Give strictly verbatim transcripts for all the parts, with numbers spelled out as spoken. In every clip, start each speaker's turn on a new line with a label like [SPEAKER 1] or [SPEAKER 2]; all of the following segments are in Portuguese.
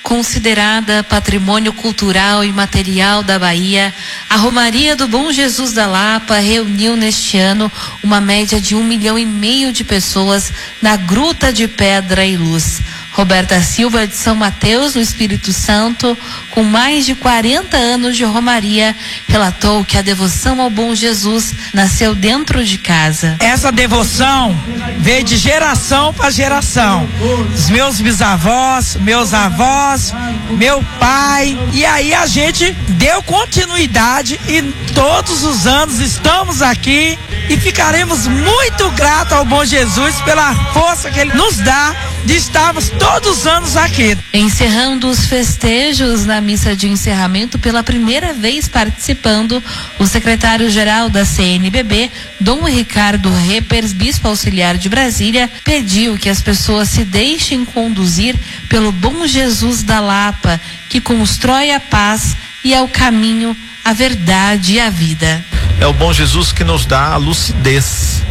[SPEAKER 1] Considerada patrimônio cultural e material da Bahia, a Romaria do Bom Jesus da Lapa reuniu neste ano uma média de um milhão e meio de pessoas na Gruta de Pedra e Luz. Roberta Silva, de São Mateus, no Espírito Santo, com mais de quarenta anos de romaria, relatou que a devoção ao Bom Jesus nasceu dentro de casa.
[SPEAKER 2] Essa devoção veio de geração para geração. Os meus bisavós, meus avós, meu pai, e aí a gente deu continuidade e todos os anos estamos aqui e ficaremos muito gratos ao Bom Jesus pela força que Ele nos dá de estarmos todos os anos aqui.
[SPEAKER 1] Encerrando os festejos na missa de encerramento, pela primeira vez participando, o secretário-geral da C N B B, Dom Ricardo Repers, bispo auxiliar de Brasília, pediu que as pessoas se deixem conduzir pelo Bom Jesus da Lapa, que constrói a paz e é o caminho, a verdade e a vida.
[SPEAKER 3] É o Bom Jesus que nos dá a lucidez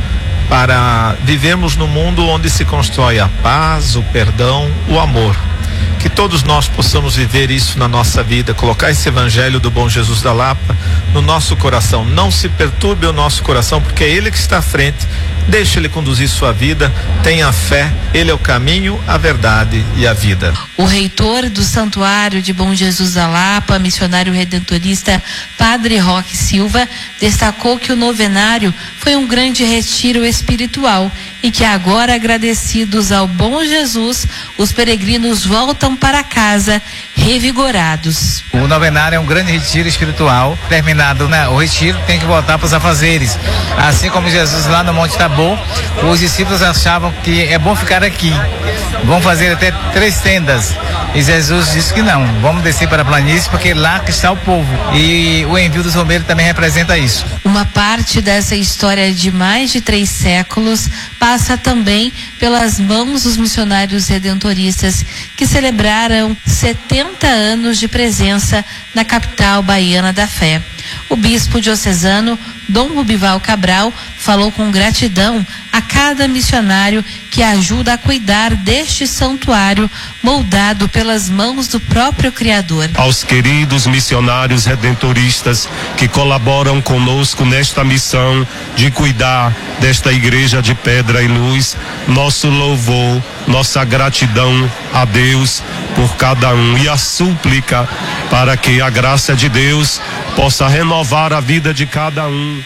[SPEAKER 3] para vivermos no mundo onde se constrói a paz, o perdão, o amor. Que todos nós possamos viver isso na nossa vida, colocar esse evangelho do Bom Jesus da Lapa no nosso coração. Não se perturbe o nosso coração, porque é Ele que está à frente. Deixa Ele conduzir sua vida, tenha fé, Ele é o caminho, a verdade e a vida.
[SPEAKER 1] O reitor do Santuário de Bom Jesus da Lapa, missionário redentorista Padre Roque Silva, destacou que o novenário foi um grande retiro espiritual e que agora, agradecidos ao Bom Jesus, os peregrinos voltam para casa revigorados.
[SPEAKER 4] O novenário é um grande retiro espiritual. Terminado, né, o retiro, tem que voltar para os afazeres. Assim como Jesus lá no Monte Tabor, os discípulos achavam que é bom ficar aqui. Vão fazer até três tendas. E Jesus disse que não, vamos descer para a planície, porque lá que está o povo. E o envio dos romeiros também representa isso.
[SPEAKER 1] Uma parte dessa história de mais de três séculos passa também pelas mãos dos missionários redentoristas que celebraram setenta anos de presença na capital baiana da fé. O bispo diocesano, Dom Rubival Cabral, falou com gratidão a cada missionário que ajuda a cuidar deste santuário moldado pelas mãos do próprio Criador.
[SPEAKER 5] Aos queridos missionários redentoristas que colaboram conosco nesta missão de cuidar desta igreja de pedra e luz, nosso louvor, nossa gratidão a Deus por cada um e a súplica para que a graça de Deus possa renovar a vida de cada um.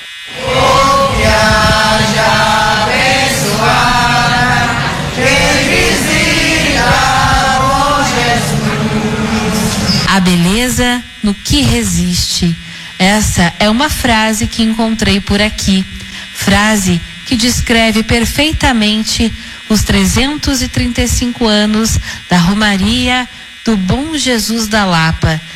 [SPEAKER 6] Que haja abençoar quem visita Bom Jesus.
[SPEAKER 1] A beleza no que resiste. Essa é uma frase que encontrei por aqui. Frase que descreve perfeitamente os trezentos e trinta e cinco anos da Romaria do Bom Jesus da Lapa.